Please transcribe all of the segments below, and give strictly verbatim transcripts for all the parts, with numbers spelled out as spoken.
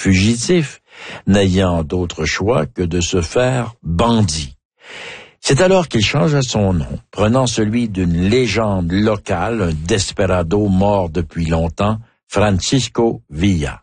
fugitif, n'ayant d'autre choix que de se faire bandit. C'est alors qu'il changea son nom, prenant celui d'une légende locale, un desperado mort depuis longtemps, Francisco Villa.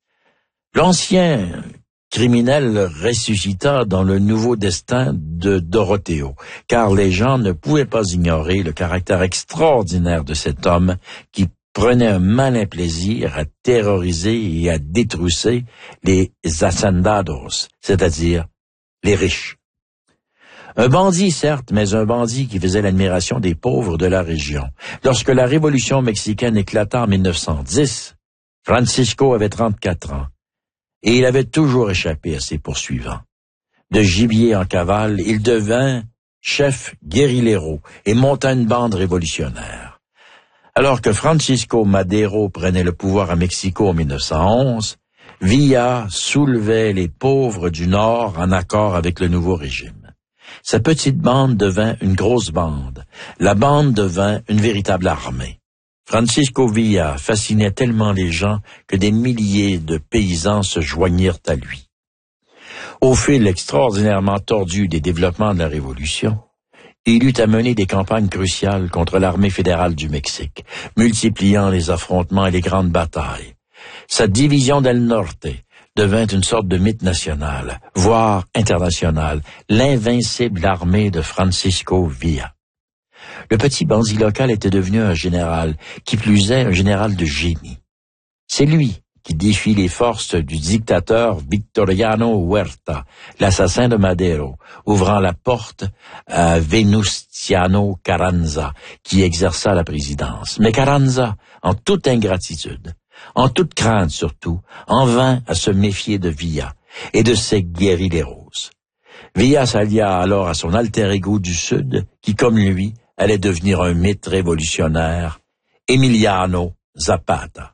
L'ancien criminel ressuscita dans le nouveau destin de Doroteo, car les gens ne pouvaient pas ignorer le caractère extraordinaire de cet homme qui prenait un malin plaisir à terroriser et à détrousser les hacendados, c'est-à-dire les riches. Un bandit, certes, mais un bandit qui faisait l'admiration des pauvres de la région. Lorsque la Révolution mexicaine éclata en mille neuf cent dix, Francisco avait trente-quatre ans. Et il avait toujours échappé à ses poursuivants. De gibier en cavale, il devint chef guérillero et monta une bande révolutionnaire. Alors que Francisco Madero prenait le pouvoir à Mexico en mille neuf cent onze, Villa soulevait les pauvres du Nord en accord avec le nouveau régime. Sa petite bande devint une grosse bande. La bande devint une véritable armée. Francisco Villa fascinait tellement les gens que des milliers de paysans se joignirent à lui. Au fil extraordinairement tordu des développements de la Révolution, il eut à mener des campagnes cruciales contre l'armée fédérale du Mexique, multipliant les affrontements et les grandes batailles. Sa division del Norte devint une sorte de mythe national, voire international, l'invincible armée de Francisco Villa. Le petit bandit local était devenu un général, qui plus est un général de génie. C'est lui qui défie les forces du dictateur Victoriano Huerta, l'assassin de Madero, ouvrant la porte à Venustiano Carranza, qui exerça la présidence. Mais Carranza, en toute ingratitude, en toute crainte surtout, en vint à se méfier de Villa et de ses guérilleros. Villa s'allia alors à son alter ego du Sud, qui, comme lui, allait devenir un mythe révolutionnaire, Emiliano Zapata.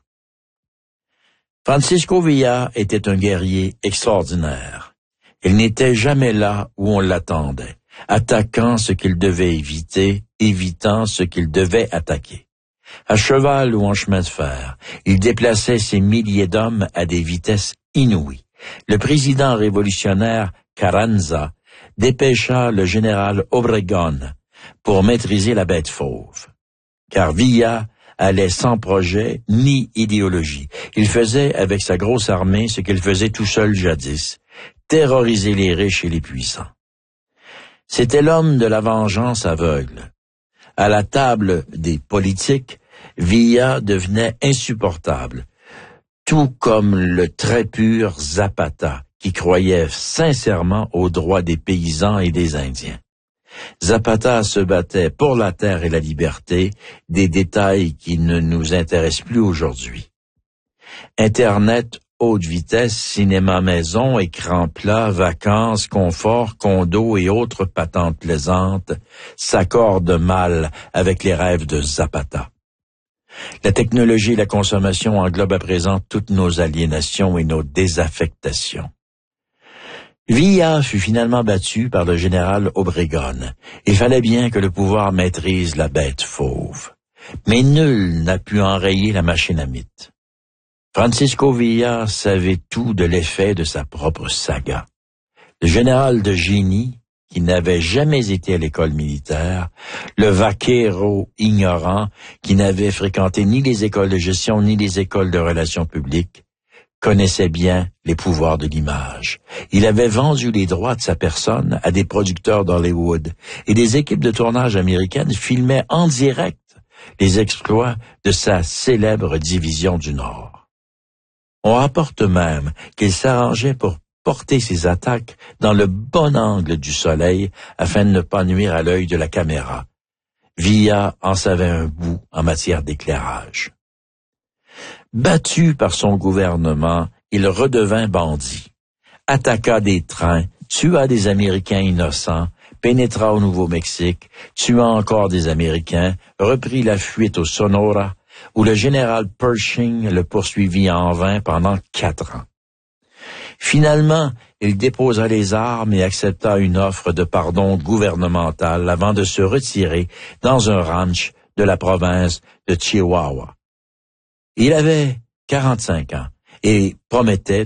Francisco Villa était un guerrier extraordinaire. Il n'était jamais là où on l'attendait, attaquant ce qu'il devait éviter, évitant ce qu'il devait attaquer. À cheval ou en chemin de fer, il déplaçait ses milliers d'hommes à des vitesses inouïes. Le président révolutionnaire Carranza dépêcha le général Obregón pour maîtriser la bête fauve. Car Villa allait sans projet ni idéologie. Il faisait avec sa grosse armée ce qu'il faisait tout seul jadis, terroriser les riches et les puissants. C'était l'homme de la vengeance aveugle. À la table des politiques, Villa devenait insupportable, tout comme le très pur Zapata, qui croyait sincèrement aux droits des paysans et des Indiens. Zapata se battait pour la terre et la liberté, des détails qui ne nous intéressent plus aujourd'hui. Internet, haute vitesse, cinéma maison, écran plat, vacances, confort, condo et autres patentes plaisantes s'accordent mal avec les rêves de Zapata. La technologie et la consommation englobent à présent toutes nos aliénations et nos désaffectations. Villa fut finalement battu par le général Obregón. Il fallait bien que le pouvoir maîtrise la bête fauve. Mais nul n'a pu enrayer la machine à mythe. Francisco Villa savait tout de l'effet de sa propre saga. Le général de génie, qui n'avait jamais été à l'école militaire, le vaquero ignorant, qui n'avait fréquenté ni les écoles de gestion ni les écoles de relations publiques, connaissait bien les pouvoirs de l'image. Il avait vendu les droits de sa personne à des producteurs d'Hollywood et des équipes de tournage américaines filmaient en direct les exploits de sa célèbre division du Nord. On rapporte même qu'il s'arrangeait pour porter ses attaques dans le bon angle du soleil afin de ne pas nuire à l'œil de la caméra. Villa en savait un bout en matière d'éclairage. Battu par son gouvernement, il redevint bandit, attaqua des trains, tua des Américains innocents, pénétra au Nouveau-Mexique, tua encore des Américains, reprit la fuite au Sonora, où le général Pershing le poursuivit en vain pendant quatre ans. Finalement, il déposa les armes et accepta une offre de pardon gouvernemental avant de se retirer dans un ranch de la province de Chihuahua. Il avait quarante-cinq ans et promettait